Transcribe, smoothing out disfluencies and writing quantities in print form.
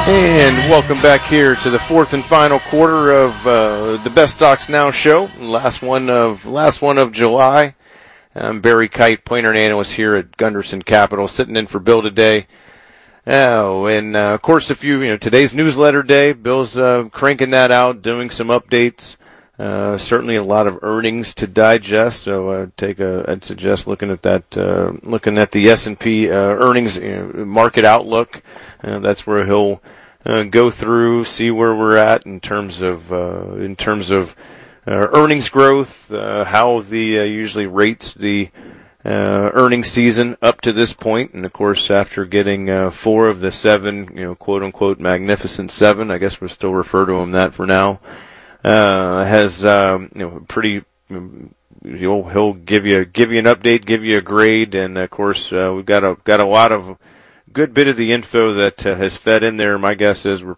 And welcome back here to the fourth and final quarter of the Best Stocks Now show. Last one of July. I'm Barry Kite, planner and analyst here at Gunderson Capital, sitting in for Bill today. Of course, today's newsletter day, Bill's cranking that out, doing some updates. Certainly a lot of earnings to digest, so I'd suggest looking at that, looking at the S&P earnings market outlook. That's where he'll go through, see where we're at in terms of earnings growth, how the usually rates the earnings season up to this point, and of course after getting 4 of the 7, quote unquote magnificent 7, I guess we'll still refer to them that for now. Has pretty. He'll give you an update, give you a grade, and of course we've got a lot of good bit of the info that has fed in there. My guess is we're